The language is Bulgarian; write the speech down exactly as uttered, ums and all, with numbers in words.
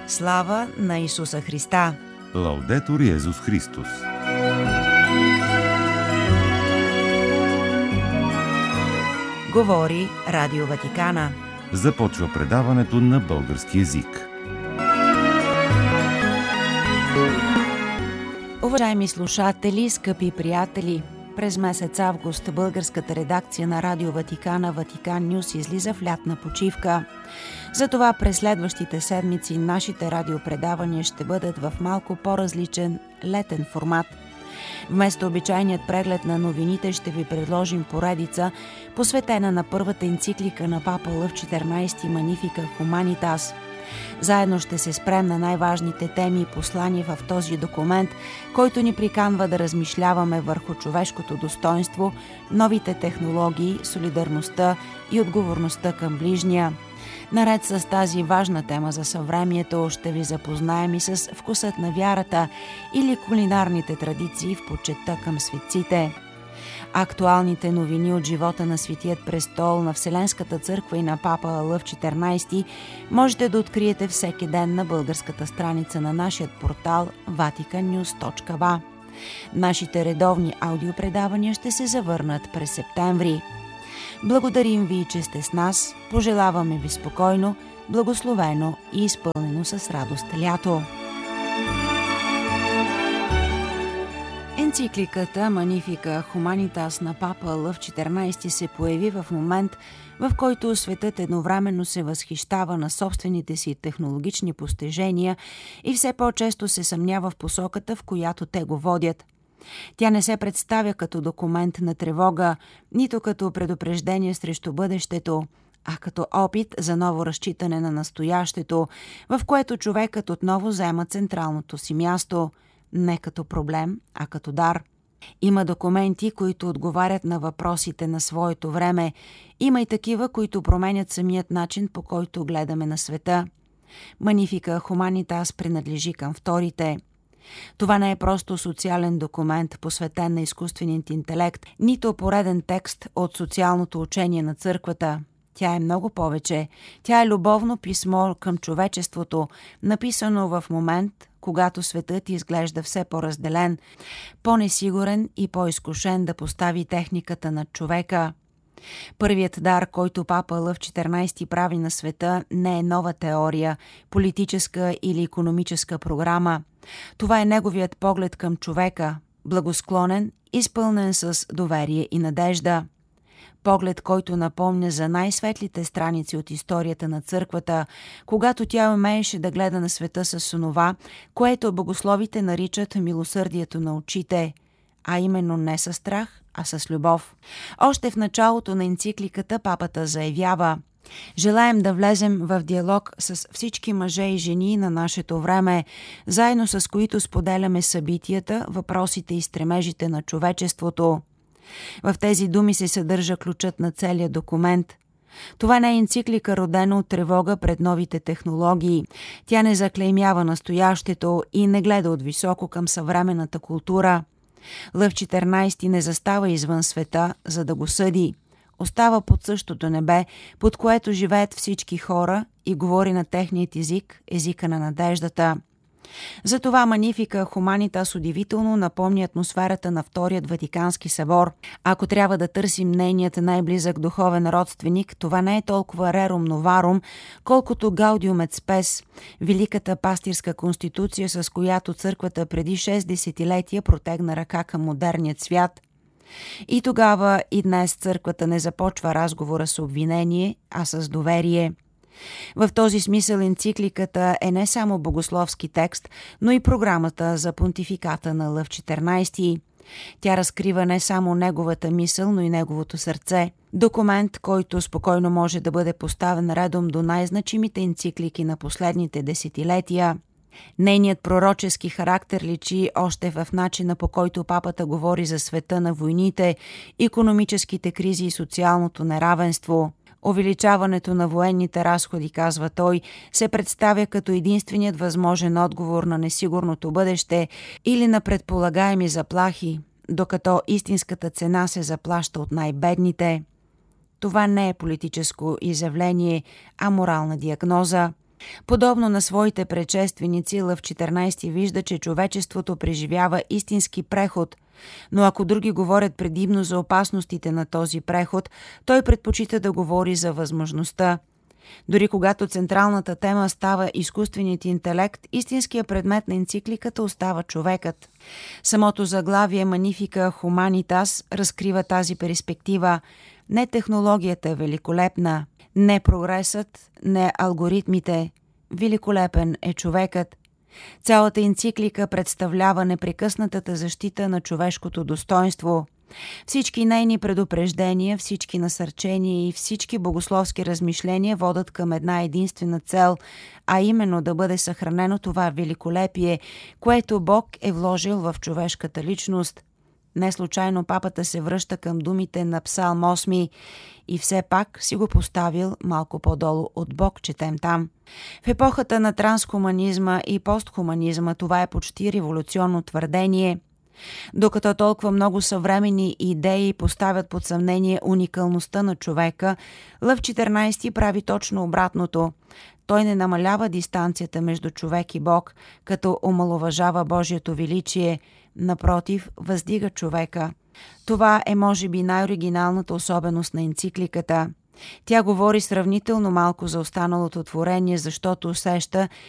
Слава на Исуса Христа! Лаудетур Йезус Христос! Говори Радио Ватикана. Започва предаването на български език. Уважаеми слушатели, скъпи приятели, през месец август българската редакция на Радио Ватикана Ватикан Нюс излиза в лятна почивка. Затова през следващите седмици нашите радиопредавания ще бъдат в малко по-различен летен формат. Вместо обичайният преглед на новините ще ви предложим поредица, посветена на първата енциклика на папа Лъв четиринайсети Magnificat Humanitas. Заедно ще се спрем на най-важните теми и послания в този документ, който ни приканва да размишляваме върху човешкото достоинство, новите технологии, солидарността и отговорността към ближния. Наред с тази важна тема за съвремието ще ви запознаем и с вкусът на вярата или кулинарните традиции в почитта към светците. Актуалните новини от живота на Светият престол, на Вселенската църква и на папа Лъв четиринайсети можете да откриете всеки ден на българската страница на нашия портал ватикан нюс точка ви. Нашите редовни аудиопредавания ще се завърнат през септември. Благодарим ви, че сте с нас. Пожелаваме ви спокойно, благословено и изпълнено с радост лято. Енцикликата Magnificat Humanitas на папа Лъв четиринайсети се появи в момент, в който светът едновременно се възхищава на собствените си технологични постижения и все по-често се съмнява в посоката, в която те го водят. Тя не се представя като документ на тревога, нито като предупреждение срещу бъдещето, а като опит за ново разчитане на настоящето, в което човекът отново заема централното си място, не като проблем, а като дар. Има документи, които отговарят на въпросите на своето време. Има и такива, които променят самият начин, по който гледаме на света. Magnificat Humanitas принадлежи към вторите. Това не е просто социален документ, посветен на изкуственият интелект, нито пореден текст от социалното учение на църквата. Тя е много повече. Тя е любовно писмо към човечеството, написано в момент, когато светът изглежда все по-разделен, по-несигурен и по-изкушен да постави техниката над човека. Първият дар, който папа Лъв четиринайсети прави на света, не е нова теория, политическа или икономическа програма. Това е неговият поглед към човека, благосклонен, изпълнен с доверие и надежда. Поглед, който напомня за най-светлите страници от историята на църквата, когато тя умееше да гледа на света с онова, което богословите наричат милосърдието на очите, а именно не със страх, а с любов. Още в началото на енцикликата папата заявява: желаем да влезем в диалог с всички мъже и жени на нашето време, заедно с които споделяме събитията, въпросите и стремежите на човечеството. В тези думи се съдържа ключът на целия документ. Това не е енциклика, родена от тревога пред новите технологии. Тя не заклеймява настоящето и не гледа от високо към съвременната култура. Лъв четиринайсети не застава извън света, за да го съди. Остава под същото небе, под което живеят всички хора, и говори на техният език, езика на надеждата. Затова Magnificat Humanitas удивително напомни атмосферата на Вторият Ватикански събор. Ако трябва да търсим нейният най-близък духовен родственик, това не е толкова Rerum Novarum, колкото Gaudium et Spes, великата пастирска конституция, с която църквата преди шест десетилетия протегна ръка към модерният свят. И тогава и днес църквата не започва разговора с обвинение, а с доверие. В този смисъл енцикликата е не само богословски текст, но и програмата за понтификата на Лъв четиринайсети. Тя разкрива не само неговата мисъл, но и неговото сърце. Документ, който спокойно може да бъде поставен редом до най-значимите енциклики на последните десетилетия. Нейният пророчески характер личи още в начина, по който папата говори за света на войните, икономическите кризи и социалното неравенство. Увеличаването на военните разходи, казва той, се представя като единственият възможен отговор на несигурното бъдеще или на предполагаеми заплахи, докато истинската цена се заплаща от най-бедните. Това не е политическо изявление, а морална диагноза. Подобно на своите предшественици, Лъв четиринайсети вижда, че човечеството преживява истински преход, но ако други говорят предимно за опасностите на този преход, той предпочита да говори за възможността. Дори когато централната тема става изкуственият интелект, истинският предмет на енцикликата остава човекът. Самото заглавие Magnifica Humanitas разкрива тази перспектива. Не технологията е великолепна, не прогресът, не алгоритмите. Великолепен е човекът. Цялата енциклика представлява непрекъснатата защита на човешкото достоинство. Всички нейни предупреждения, всички насърчения и всички богословски размишления водят към една единствена цел, а именно да бъде съхранено това великолепие, което Бог е вложил в човешката личност. Не случайно папата се връща към думите на Псалм осми и все пак си го поставил малко по-долу от Бог, четем там. В епохата на трансхуманизма и постхуманизма това е почти революционно твърдение. Докато толкова много съвременни идеи поставят под съмнение уникалността на човека, Лъв четиринайсети прави точно обратното. Той не намалява дистанцията между човек и Бог, като омаловажава Божието величие, напротив, въздига човека. Това е може би най-оригиналната особеност на енцикликата. Тя говори сравнително малко за останалото творение, защото усеща,